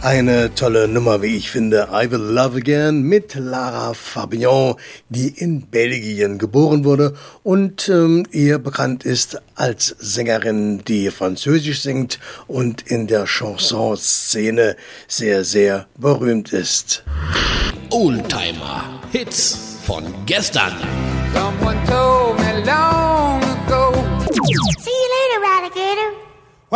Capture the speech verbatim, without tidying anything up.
Eine tolle Nummer, wie ich finde. I Will Love Again mit Lara Fabian, die in Belgien geboren wurde und ähm, ihr bekannt ist als Sängerin, die Französisch singt und in der Chanson-Szene sehr, sehr berühmt ist. Oldtimer Hits von gestern. Someone told me long ago